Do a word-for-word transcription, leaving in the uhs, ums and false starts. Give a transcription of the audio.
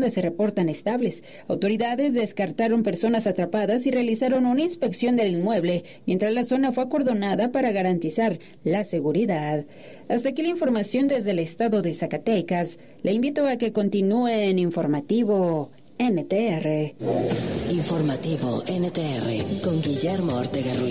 donde se reportan estables. Autoridades descartaron personas atrapadas y realizaron una inspección del inmueble, mientras la zona fue acordonada para garantizar la seguridad. Hasta aquí la información desde el estado de Zacatecas. Le invito a que continúe en Informativo N T R. Informativo N T R con Guillermo Ortega Ruiz.